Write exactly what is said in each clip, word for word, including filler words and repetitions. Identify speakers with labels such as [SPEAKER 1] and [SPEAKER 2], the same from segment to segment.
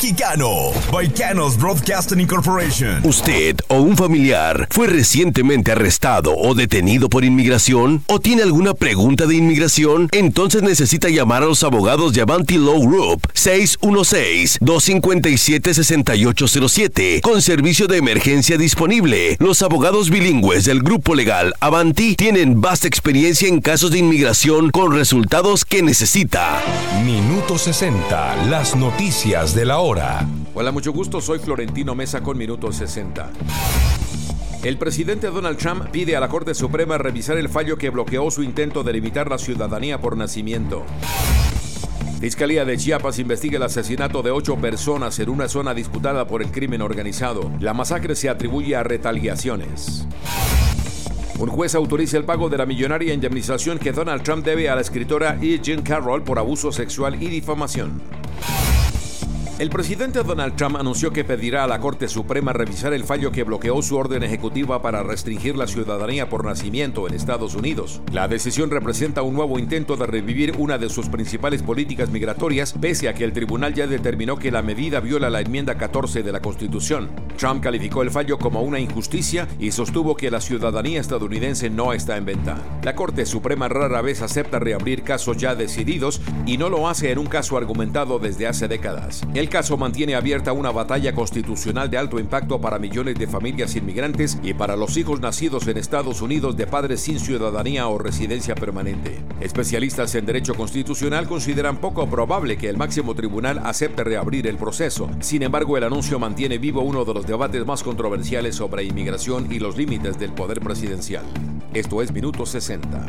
[SPEAKER 1] mexicano. Baicanos Broadcasting Incorporation.
[SPEAKER 2] ¿Usted o un familiar fue recientemente arrestado o detenido por inmigración? ¿O tiene alguna pregunta de inmigración? Entonces necesita llamar a los abogados de Avanti Law Group seis uno seis, dos cinco siete, seis ocho cero siete con servicio de emergencia disponible. Los abogados bilingües del grupo legal Avanti tienen vasta experiencia en casos de inmigración con resultados que necesita.
[SPEAKER 3] Minuto sesenta, las noticias de la hora.
[SPEAKER 4] Hola, mucho gusto, soy Florentino Mesa con Minuto sesenta. El presidente Donald Trump pide a la Corte Suprema revisar el fallo que bloqueó su intento de limitar la ciudadanía por nacimiento. Fiscalía de Chiapas investiga el asesinato de ocho personas en una zona disputada por el crimen organizado. La masacre se atribuye a retaliaciones. Un juez autoriza el pago de la millonaria indemnización que Donald Trump debe a la escritora E. Jean Carroll por abuso sexual y difamación. El presidente Donald Trump anunció que pedirá a la Corte Suprema revisar el fallo que bloqueó su orden ejecutiva para restringir la ciudadanía por nacimiento en Estados Unidos. La decisión representa un nuevo intento de revivir una de sus principales políticas migratorias, pese a que el tribunal ya determinó que la medida viola la enmienda catorce de la Constitución. Trump calificó el fallo como una injusticia y sostuvo que la ciudadanía estadounidense no está en venta. La Corte Suprema rara vez acepta reabrir casos ya decididos y no lo hace en un caso argumentado desde hace décadas. El caso mantiene abierta una batalla constitucional de alto impacto para millones de familias inmigrantes y para los hijos nacidos en Estados Unidos de padres sin ciudadanía o residencia permanente. Especialistas en derecho constitucional consideran poco probable que el máximo tribunal acepte reabrir el proceso. Sin embargo, el anuncio mantiene vivo uno de los debates más controversiales sobre inmigración y los límites del poder presidencial. Esto es Minuto sesenta.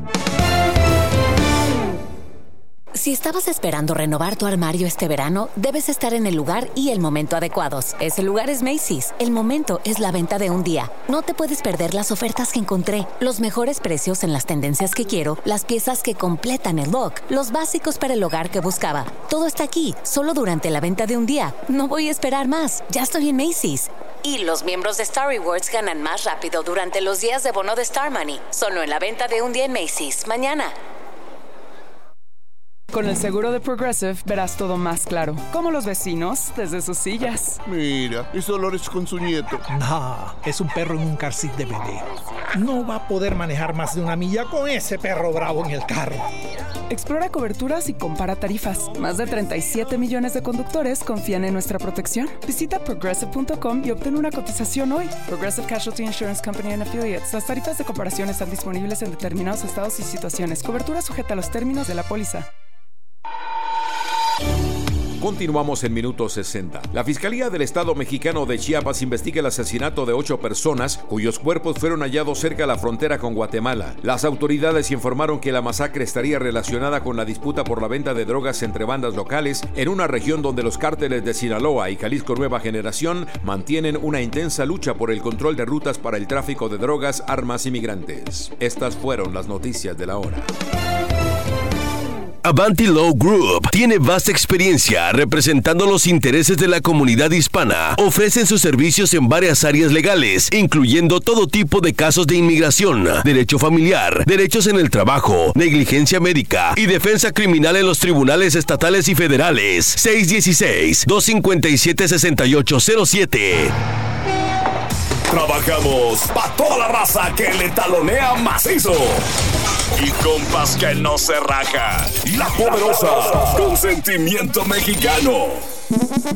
[SPEAKER 5] Si estabas esperando renovar tu armario este verano, debes estar en el lugar y el momento adecuados. Ese lugar es Macy's. El momento es la venta de un día. No te puedes perder las ofertas que encontré, los mejores precios en las tendencias que quiero, las piezas que completan el look, los básicos para el hogar que buscaba. Todo está aquí, solo durante la venta de un día. No voy a esperar más. Ya estoy en Macy's. Y los miembros de Star Rewards ganan más rápido durante los días de bono de Star Money. Solo en la venta de un día en Macy's. Mañana.
[SPEAKER 6] Con el seguro de Progressive verás todo más claro, como los vecinos desde sus sillas.
[SPEAKER 7] Mira, es Dolores con su nieto.
[SPEAKER 8] No, es un perro en un car seat de bebé. No va a poder manejar más de una milla con ese perro bravo en el carro.
[SPEAKER 6] Explora coberturas y compara tarifas. Más de treinta y siete millones de conductores confían en nuestra protección. Visita progressive punto com y obtén una cotización hoy. Progressive Casualty Insurance Company and Affiliates. Las tarifas de comparación están disponibles en determinados estados y situaciones. Cobertura sujeta a los términos de la póliza.
[SPEAKER 4] Continuamos en Minuto sesenta. La Fiscalía del Estado Mexicano de Chiapas investiga el asesinato de ocho personas cuyos cuerpos fueron hallados cerca de la frontera con Guatemala. Las autoridades informaron que la masacre estaría relacionada con la disputa por la venta de drogas entre bandas locales en una región donde los cárteles de Sinaloa y Jalisco Nueva Generación mantienen una intensa lucha por el control de rutas para el tráfico de drogas, armas y migrantes. Estas fueron las noticias de la hora.
[SPEAKER 2] Avanti Law Group tiene vasta experiencia representando los intereses de la comunidad hispana. Ofrecen sus servicios en varias áreas legales, incluyendo todo tipo de casos de inmigración, derecho familiar, derechos en el trabajo, negligencia médica y defensa criminal en los tribunales estatales y federales. seis uno seis, dos cinco siete, seis ocho cero siete.
[SPEAKER 1] Trabajamos pa' toda la raza que le talonea macizo. Y compas que no se raja. La Poderosa, con sentimiento mexicano.